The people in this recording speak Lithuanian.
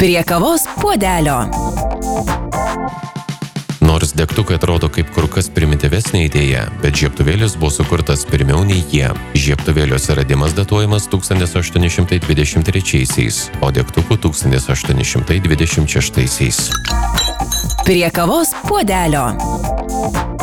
Prie kavos puodelio. Nors degtukai atrodo kaip kur kas primityvesnė idėja, bet žiebtuvėlis buvo sukurtas pirmiau nei jie. Žiebtuvėlio atsiradimas datuojamas 1823-aisiais, o degtukų 1826-aisiais. Prie kavos puodelio.